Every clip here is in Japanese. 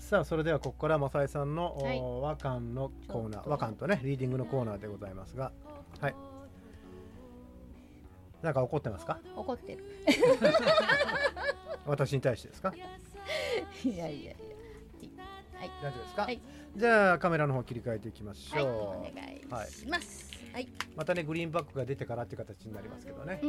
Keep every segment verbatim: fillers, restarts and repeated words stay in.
さあそれではここから正井さんの、 はい、 和漢のコーナー、和漢とねリーディングのコーナーでございますが、はい、なんか怒ってますか？ 怒ってる私に対してですか？ いやいやいや、はい、 大丈夫ですか？ はい、 じゃあカメラの方切り替えていきましょう。 はい、お願いします、はい、 またねグリーンバックが出てからっていう形になりますけどね、うん、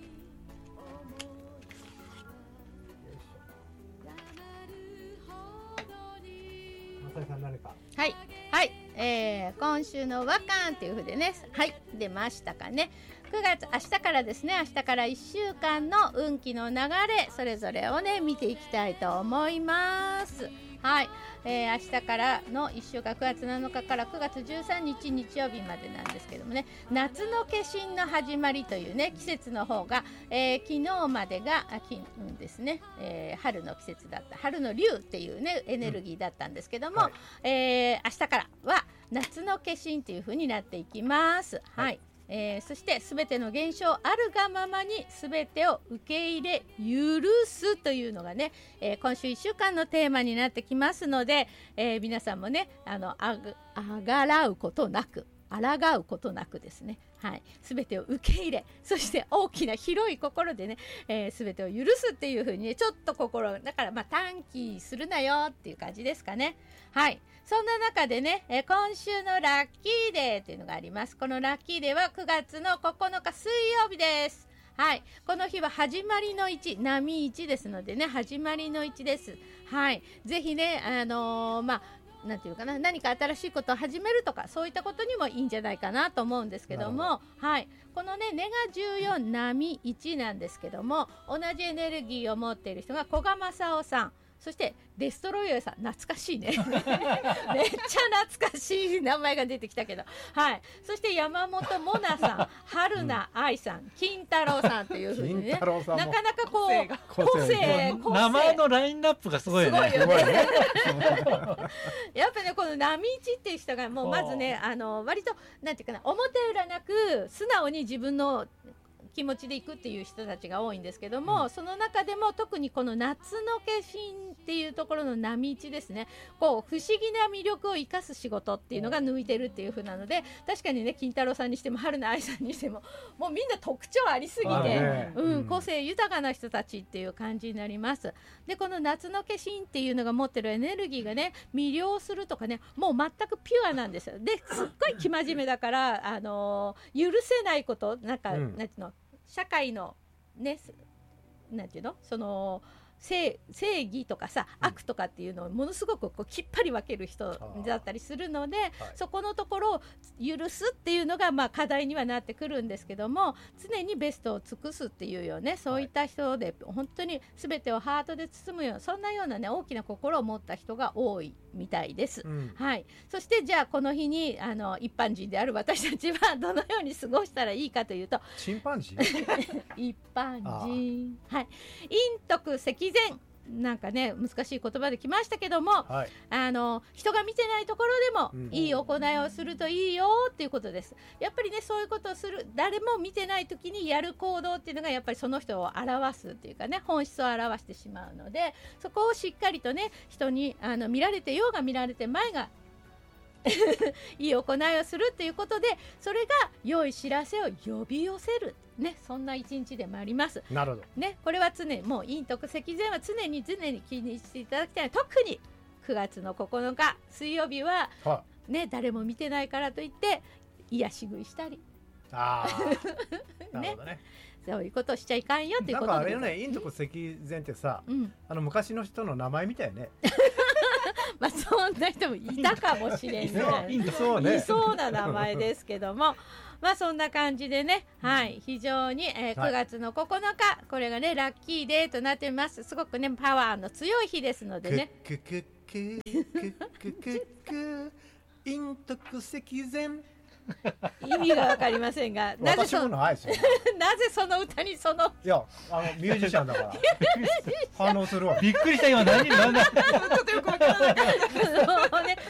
正井さん何かはいはい、えー、今週の和漢というふうでね、はい出ましたかね。くがつ明日からですね、明日からいっしゅうかんの運気の流れそれぞれをね見ていきたいと思います。はい、えー、明日からのいっしゅうかんくがつなのかからくがつじゅうさんにち日曜日までなんですけどもね、夏の化身の始まりというね季節の方が、えー、昨日までが昨日ですね、えー、春の季節だった春の龍っていうねエネルギーだったんですけども、うん、はい、えー、明日からは夏の化身という風になっていきます。はい、はい、えー、そしてすべての現象あるがままにすべてを受け入れ許すというのがね、えー、今週いっしゅうかんのテーマになってきますので、えー、皆さんもねあのあぐあがらうことなく抗うことなくですね、はい、全てを受け入れそして大きな広い心でね、えー、全てを許すっていう風にねちょっと心だからまあ短期するなよっていう感じですかね。はい、そんな中でね、えー、今週のラッキーデーというのがあります。このラッキーデーはくがつのここのか水曜日です。はい、この日は始まりのいち波いちですのでね始まりのいちです。はい、ぜひねあのー、まあなんていうかな何か新しいことを始めるとかそういったことにもいいんじゃないかなと思うんですけども、はい、このね根がじゅうよん波いちなんですけども同じエネルギーを持っている人が古賀正夫さんそしてデストロイヤーさん懐かしいねめっちゃ懐かしい名前が出てきたけど、はい、そして山本モナさん春菜愛さん金太郎さんというふうにねなかなかこう個性名前のラインナップがすごいよね。 すごいよねやっぱねこの波一っていう人がもうまずねあの割となんていうかな表裏なく素直に自分の気持ちでいくっていう人たちが多いんですけども、うん、その中でも特にこの夏の化身っていうところの波一ですねこう不思議な魅力を生かす仕事っていうのが抜いてるっていう風なので確かにね金太郎さんにしても春菜愛さんにしてももうみんな特徴ありすぎて、ねうん、個性豊かな人たちっていう感じになります。でこの夏の化身っていうのが持ってるエネルギーがね魅了するとかねもう全くピュアなんですよ。ですっごい生真面目だからあのー、許せないことなんか、うん、なんていうの社会のねなんていうのその 正, 正義とかさ、うん、悪とかっていうのをものすごくこうきっぱり分ける人だったりするので、はい、そこのところを許すっていうのがまあ課題にはなってくるんですけども常にベストを尽くすっていうよねそういった人で本当に全てをハートで包むようなそんなようなね大きな心を持った人が多いみたいです、うんはい、そしてじゃあこの日にあの一般人である私たちはどのように過ごしたらいいかというとチンパンジー一般人はい陰徳積善なんかね難しい言葉で来ましたけども、はい、あの人が見てないところでもいい行いをするといいよっていうことです。やっぱりねそういうことをする誰も見てない時にやる行動っていうのがやっぱりその人を表すっていうかね本質を表してしまうのでそこをしっかりとね人にあの見られてようが見られて前がいい行いをするっていうことでそれが良い知らせを呼び寄せるね、そんな一日でもあります。 なるほど、 ね、これは常にもう陰徳積善は常に常に気にしていただきたい。特にくがつのここのか水曜日は、はね、誰も見てないからといって癒し食いしたりあね、なるほどねそういうことをしちゃいかんよっていうことでなんかあれよね陰徳積善ってさ、うん、あの昔の人の名前みたいねまあそんな人もいたかもしれないいそうね、いそうな名前ですけどもまあそんな感じでね、はい、非常に、えー、くがつのここのか、はい、これがねラッキーデーとなっています。すごくねパワーの強い日ですのでねくくくくくくくく陰徳積善意味がわかりませんがなぜ そ, なぜその歌にそのいやあのミュージシャンだから反応するわびっくりした今何何何ちょっとよくわからなかったけどねこ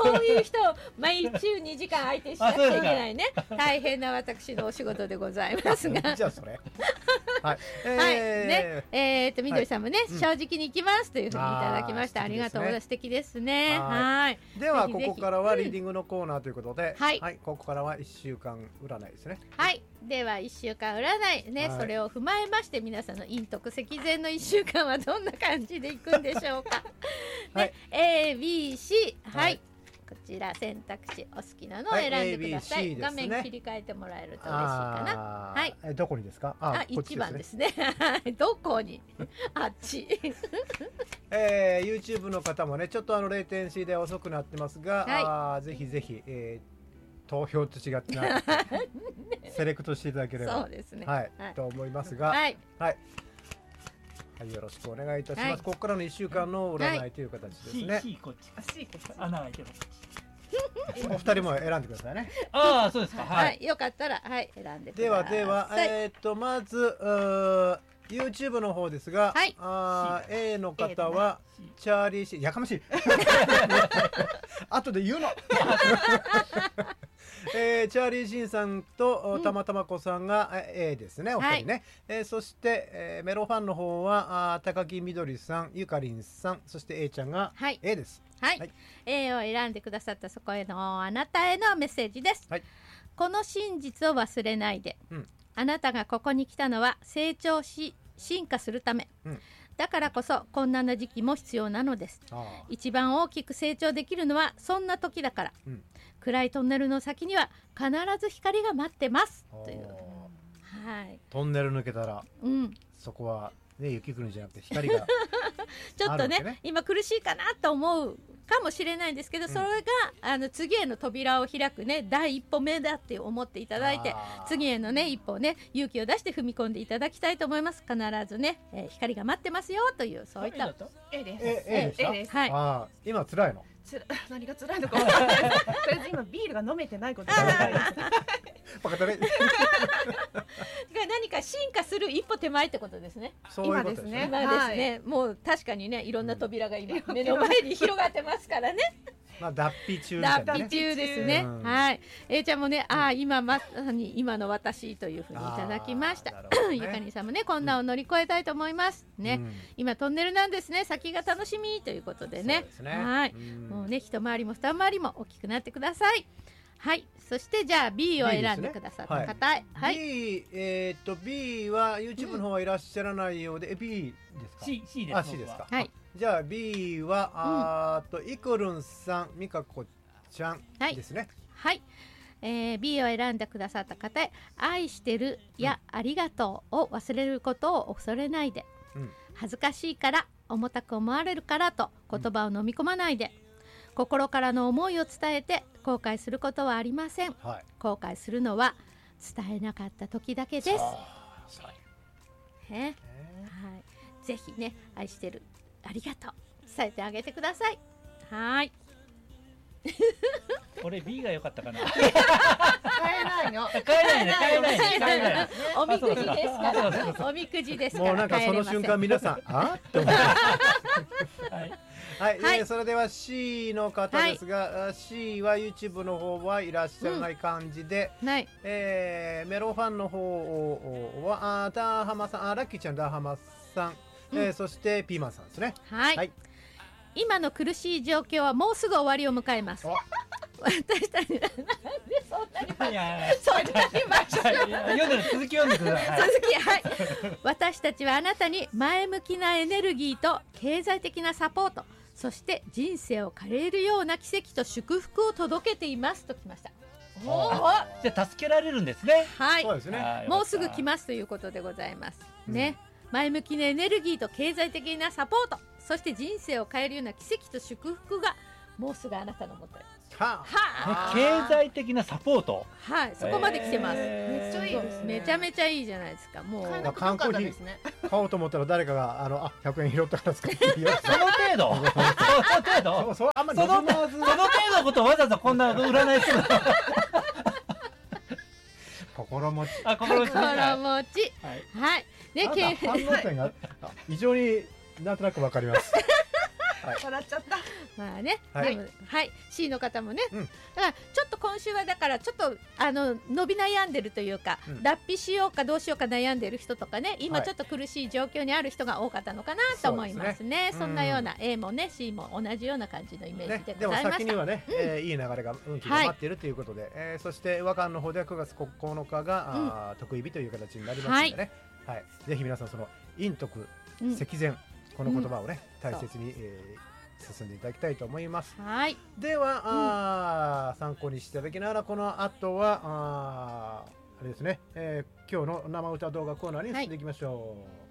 そういう人毎週にじかん相手しなくちゃいけないね。大変な私のお仕事でございますが。 じゃあそれ。はい。えー、 はいね、えっ、ー、とみどりさんもね、 うん、 正直に行きますというふうにいただきました。あ, ありがとうございます。素敵ですね。はい。 ではここからはリーディングのコーナーということで、 うん、はい、 はい、ここからはいっしゅうかん占いですね。 はい。ではいっしゅうかん占いね、はい、それを踏まえまして皆さんの陰徳赤善のいっしゅうかんはどんな感じでいくんでしょうか。ね、はい、A、B、C、はい、はい、こちら選択肢お好きなのを選んでください。はい、ね、画面切り替えてもらえると嬉しいかな。はい。 えどこにですか？ あ、いちばんですね。どこに？あっち。 えー、YouTube の方もね、ちょっとあのレイテンシーで遅くなってますが、はい、あぜひぜひ、えー、投票と違ってなセレクトしていただければ、 そうですね。 はい、はい、と思いますが、 はい。 はいはい、よろしくお願いいたします。はい、ここからのいっしゅうかんの占いという形ですね。 はい、C、C こっち。あ、C こっち。穴開いてます。 お二人も選んでくださいね。 ああ、そうですか。 はい、はい、よかったら、はい、選んでください。 ではでは、えっ、ー、とまず YouTube の方ですが、はい、あ A の方はチャーリーシー、やかましい。後で言うの。えー、チャーリー・シンさんと、うん、たまたま子さんが A ですね、お二人ね、はい、えー、そして、えー、メロファンの方はあ高木みどりさん、ゆかりんさん、そして A ちゃんが A です。 はい、はい、A を選んでくださったそこへのあなたへのメッセージです。はい、この真実を忘れないで、うん、あなたがここに来たのは成長し進化するため、うん、だからこそ困難な時期も必要なのです。一番大きく成長できるのはそんな時だから、うん、暗いトンネルの先には必ず光が待ってますという、はい、 トンネル抜けたら、うん、そこは、ね、雪降るんじゃなくて光がちょっと ね, ね今苦しいかなと思うかもしれないんですけど、うん、それがあの次への扉を開くね第一歩目だって思っていただいて、次へのね一歩ね勇気を出して踏み込んでいただきたいと思います。必ずね、えー、光が待ってますよというそういった A です。 え A です。はい。あ今辛いの。 つら何が辛いのか分からないです。とりあえず今ビールが飲めてないことが分かります。 バカだね。 何か進化する一歩手前ってことですね。 そういうことですね。 今ですね、はい、もう確かにねいろんな扉が今、うん、目の前に広がってますからね。 まあ脱皮中みたいなね。 脱皮中ですね。うん、はい。A ちゃんもね、ああ今まさに今の私というふうにいただきました。ね、ゆかりんさんもね困難を乗り越えたいと思いますね。うん、今トンネルなんですね。先が楽しみということでね。 そうですね。 はい。うん、もうね一回りも二回りも大きくなってください。はい、そしてじゃあ B を選んでくださった方、ね、はい、 B、えー、っと B は YouTube の方はいらっしゃらないようで、うん、B ですか？ C、C です。 あ、C ですか。 はい。 じゃあ B は、うん、あーとイコルンさん、みかこちゃんですね。 はい。はい、えー、B を選んでくださった方へ、愛してるや、うん、ありがとうを忘れることを恐れないで、うん、恥ずかしいから重たく思われるからと言葉を飲み込まないで、うん、心からの思いを伝えて後悔することはありません。はい、後悔するのは伝えなかった時だけです。ね、はい、ぜひね愛してるありがとう伝えてあげてください。はい。 俺 B が良かったかな。 買えないの。 買えないね。買えないね。買えない。 おみくじですから。おみくじですから。 もうなんかその瞬間皆さんあって思う。はい。はい、はい、えー、それでは C の方ですが、はい、C は YouTube の方はいらっしゃらない感じで、うん、はい、えー、メロファンの方はあダーハマさん、あラッキーちゃんダーハマさん、うん、えー、そしてピーマンさんですね。 はい、はい、今の苦しい状況はもうすぐ終わりを迎えます。私たちなんでそんなにいやそんなに読んでる続き読んでください。 続きはい。私たちはあなたに前向きなエネルギーと経済的なサポート、そして人生を変えるような奇跡と祝福を届けていますときました。 おじゃあ助けられるんですね。 はい。 そうですね。 もうすぐ来ますということでございます。うん、ね。前向きなエネルギーと経済的なサポート、そして人生を変えるような奇跡と祝福がもうすぐあなたのもとへ。 はあ、経済的なサポート。 はい、そこまで来てます。 めっちゃいいですね。 めちゃめちゃいいじゃないですか。もう缶コーヒー買おうと思ったら誰かがあのあひゃくえん拾ったから使っていいよ。 その程度。その程度。 そうそうあんまりそのその程度のことをわざわざこんな占いする。 心持ち。 あ、心持ち。心持ち。はい。ね、 反応点が異常になんとなくわかります。 笑っちゃった。 まあね、 はい、 でもはい C の方もね、 うん、 だからちょっと今週はだからちょっとあの伸び悩んでるというか、うん、脱皮しようかどうしようか悩んでる人とかね、今ちょっと苦しい状況にある人が多かったのかなと思いますね。 そ, すねそんなような A もね C も同じような感じのイメージでございました、ね、でも先にはね、うんえー、いい流れが運気が待っているということで、はいえー、そして和漢の方ではくがつここのかが、うん、あ得意日という形になりますのでね、はいはい、ぜひ皆さんその陰徳積善、うん、この言葉をね、うん、大切に、えー進んでいただきたいと思います。 はい。 では、うん、あ参考にしていただきながらこの後はああれですね、えー、今日の生歌動画コーナーに進んでいきましょう。はい。